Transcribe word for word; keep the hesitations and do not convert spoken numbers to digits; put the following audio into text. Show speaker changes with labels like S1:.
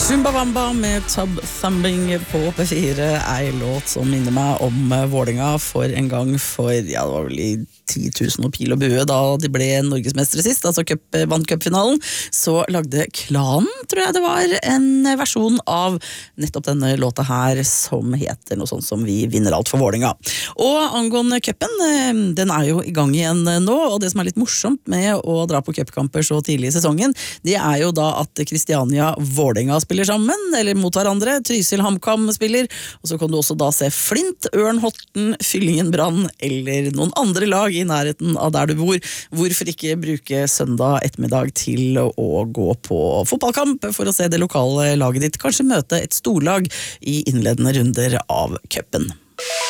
S1: Chumbawamba med Tub Thumbing på P fire er en låt som minner meg om Vålinga for en gang for, ja, det var vel i ti tusen og pil og bue da de ble norgesmestere sist, altså cup, vant cupfinalen, så lagde Klanen, tror jeg det var, en versjon av nettopp denne låta her som heter noe sånt som Vi vinner alt for Vålinga. Og angående cupen, den er jo i gang igjen nå, og det som er litt morsomt med å dra på cupkamper så tidlig i sesongen, det er jo da at Kristiania Vålinga spiller sammen, eller mot hverandre, Trysil HamKam spiller, og så kan du også da se Flint, Ørn, Horten, Fyllingen Brann, eller noen andre lag i nærheten av der du bor. Hvorfor ikke bruke søndag ettermiddag til å gå på fotballkamp for å se det lokale laget ditt, kanskje møte et storlag i innledende runder av cupen.